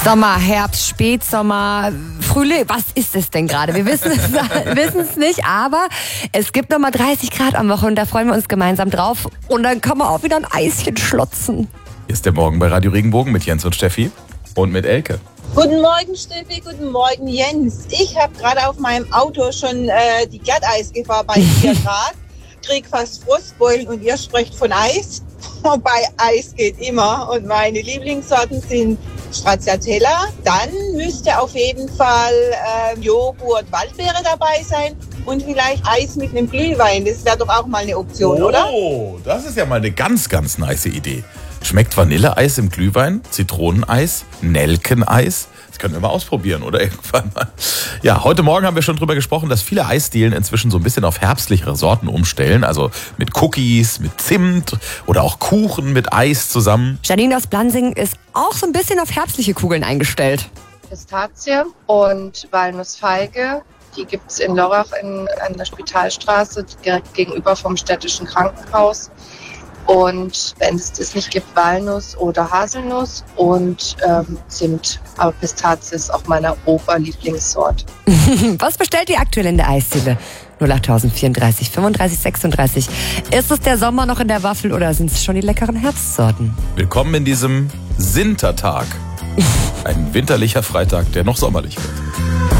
Sommer, Herbst, Spätsommer, Frühling, was ist es denn gerade? Wir wissen es nicht, aber es gibt nochmal 30 Grad am Wochenende und da freuen wir uns gemeinsam drauf. Und dann kann man auch wieder ein Eischen schlotzen. Hier ist der Morgen bei Radio Regenbogen mit Jens und Steffi und mit Elke. Guten Morgen Steffi, guten Morgen Jens. Ich habe gerade auf meinem Auto schon die Glatteisgefahr bei 4 Grad. Krieg fast Frostbeulen und ihr sprecht von Eis. Wobei Eis geht immer und meine Lieblingssorten sind Stracciatella. Dann müsste auf jeden Fall Joghurt, Waldbeere dabei sein und vielleicht Eis mit einem Glühwein. Das wäre doch auch mal eine Option, oder? Oh, das ist ja mal eine ganz, ganz nice Idee. Schmeckt Vanilleeis im Glühwein, Zitroneneis, Nelkeneis? Das können wir mal ausprobieren oder irgendwann mal. Ja, heute Morgen haben wir schon drüber gesprochen, dass viele Eisdielen inzwischen so ein bisschen auf herbstlichere Sorten umstellen. Also mit Cookies, mit Zimt oder auch Kuchen mit Eis zusammen. Janine aus Blansing ist auch so ein bisschen auf herbstliche Kugeln eingestellt. Pistazie und Walnussfeige. Die gibt es in Lörrach an der Spitalstraße, direkt gegenüber vom städtischen Krankenhaus. Und wenn es das nicht gibt, Walnuss oder Haselnuss und Zimt. Aber Pistazie ist auch meine Oberlieblingssorte. Was bestellt ihr aktuell in der Eisdiele? 08034 35 36. Ist es der Sommer noch in der Waffel oder sind es schon die leckeren Herbstsorten? Willkommen in diesem Sintertag. Ein winterlicher Freitag, der noch sommerlich wird.